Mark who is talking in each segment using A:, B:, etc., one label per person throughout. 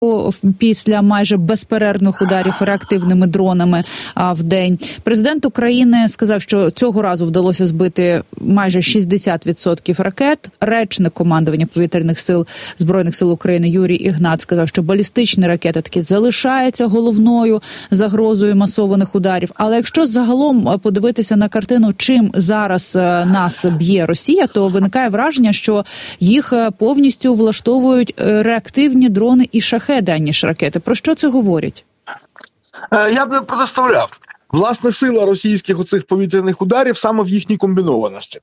A: після майже безперервних ударів реактивними дронами в день. Президент України сказав, що цього разу вдалося збити майже 60% ракет. Речник командування повітряних сил Збройних сил України Юрій Ігнат сказав, що балістичні ракети таки залишаються головною загрозою масованих ударів. Але якщо загалом подивитися на картину, чим зараз нас б'є Росія, то виникає враження, що їх повністю влаштовують реактивні дрони і шахеди, аніж ракети. Про що це говорять?
B: Я б не представляв. Власне, сила російських оцих повітряних ударів саме в їхній комбінованості.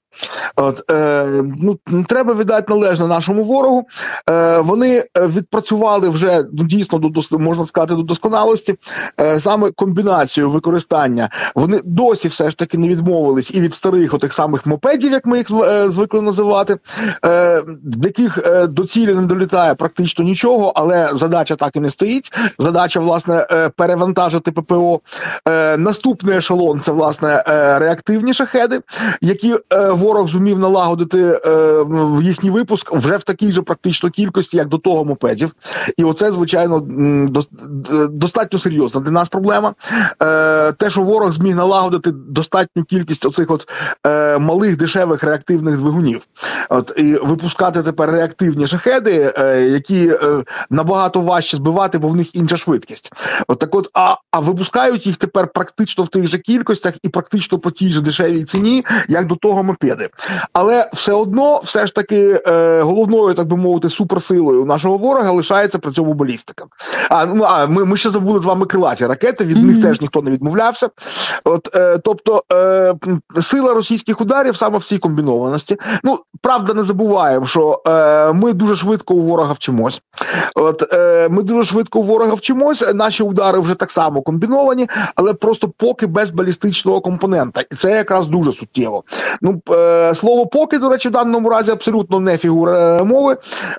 B: Треба віддати належне нашому ворогу. Вони відпрацювали вже дійсно, можна сказати, до досконалості саме комбінацію використання. Вони досі все ж таки не відмовились і від старих отих самих мопедів, як ми їх звикли називати, в яких до цілі не долітає практично нічого, але задача так і не стоїть. Задача, власне, перевантажити ППО. Наступний ешелон – це, власне, реактивні шахеди, які ворог зумів налагодити в їхній випуск вже в такій же практично кількості, як до того мопедів. І оце, звичайно, достатньо серйозна для нас проблема. Те, що ворог зміг налагодити достатню кількість оцих малих дешевих реактивних двигунів. І випускати тепер реактивні шахеди, які набагато важче збивати, бо в них інша швидкість. А випускають їх тепер практично в тих же кількостях і практично по тій же дешевій ціні, як до того мопеди. Але все одно, все ж таки, головною, так би мовити, суперсилою нашого ворога лишається при цьому балістика. Ми ще забули з вами крилаті ракети, від них теж ніхто не відмовлявся. Тобто, сила російських ударів саме в цій комбінованості. Правда, не забуваємо, що ми дуже швидко у ворога вчимось. Наші удари вже так само комбіновані, але просто поки без балістичного компонента. І це якраз дуже суттєво. Слово «поки», до речі, в даному разі абсолютно не фігура мови.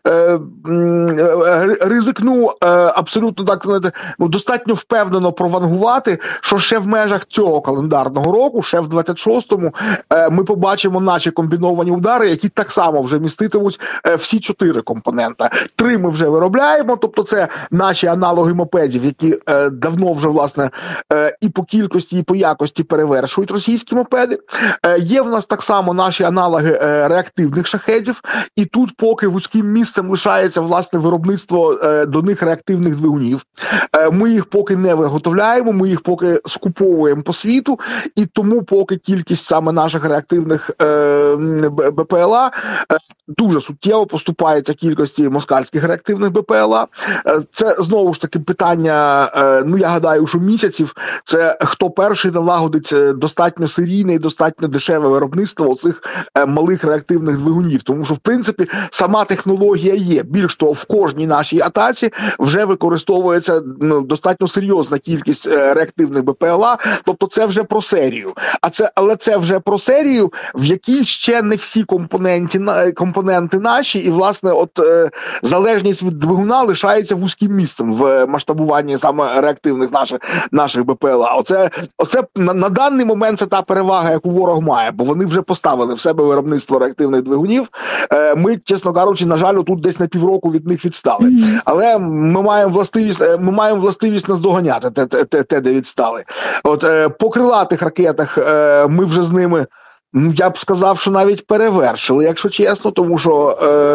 B: Ризикну абсолютно так, достатньо впевнено провангувати, що ще в межах цього календарного року, ще в 26-му, ми побачимо наші комбіновані удари, які так само вже міститимуть всі 4 компонента. 3 ми вже виробляємо, тобто це наші аналоги мопедів, які давно вже, власне, і по кількості, і по якості перевершують російські мопеди. Є в нас так само наші аналоги реактивних шахедів, і тут поки вузьким місцем лишається, власне, виробництво до них реактивних двигунів. Ми їх поки не виготовляємо, ми їх поки скуповуємо по світу, і тому поки кількість саме наших реактивних БПЛА дуже суттєво поступається кількості москальських реактивних БПЛА. Це, знову ж таки, питання, я гадаю, що місяців, це хто перший налагодить достатньо серійне і достатньо дешеве виробництво оцих малих реактивних двигунів. Тому що, в принципі, сама технологія є. Більш того, в кожній нашій атаці вже використовується достатньо серйозна кількість реактивних БПЛА, тобто це вже про серію. Але це вже про серію, в якій ще не всі компоненти наші, і, власне, залежність від двигуна лишається вузьким місцем в масштабуванні саме реактивних наших БПЛА. Оце на даний момент це та перевага, яку ворог має, бо вони вже поставили в себе виробництво реактивних двигунів. Ми, чесно кажучи, на жаль, тут десь на півроку від них відстали. Але ми маємо властивість наздоганяти те, де відстали. По крилатих ракетах ми вже з ними, я б сказав, що навіть перевершили, якщо чесно, тому що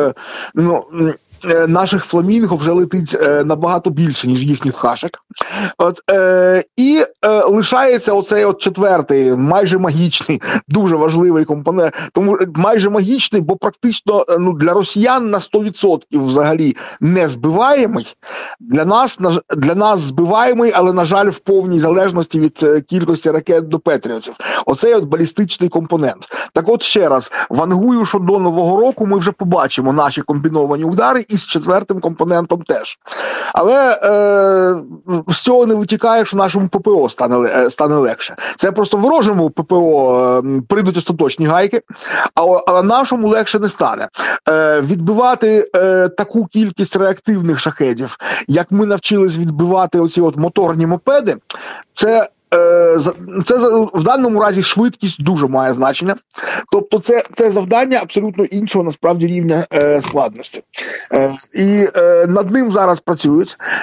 B: наших фламінго вже летить набагато більше, ніж їхніх хашек. І лишається оцей 4-й, майже магічний, дуже важливий компонент. Тому майже магічний, бо практично для росіян на 100% взагалі не збиваємий. Для нас збиваємий, але, на жаль, в повній залежності від кількості ракет до Петріотів. Оцей компонент. Так от ще раз, вангую, що до Нового року ми вже побачимо наші комбіновані удари, і з 4-м компонентом теж. Але з цього не витікає, що нашому ППО стане легше. Це просто ворожому ППО прийдуть остаточні гайки, а нашому легше не стане. Відбивати таку кількість реактивних шахедів, як ми навчились відбивати оці моторні мопеди, це це в даному разі швидкість дуже має значення. Тобто це завдання абсолютно іншого насправді рівня складності. І над ним зараз працюють.